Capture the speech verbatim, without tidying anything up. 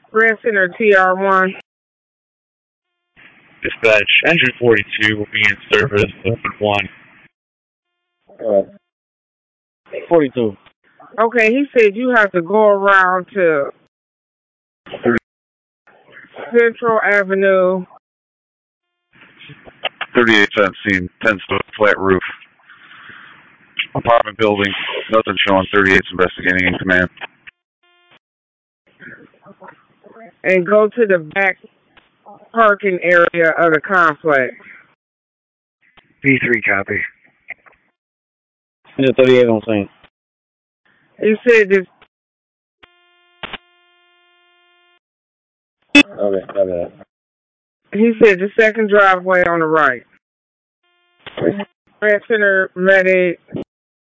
Red Center T R one. Dispatch, engine forty-two will be in service open one. Alright. forty-two. Okay, he said you have to go around to Central Avenue. thirty-eight seventeen, ten-story flat roof. Apartment building. Nothing showing. thirty-eight's investigating in command. And go to the back parking area of the complex. B three copy. Yeah, thirty-eight on scene. He said this. Okay, copy that. He said the second driveway on the right. Red Center Medic.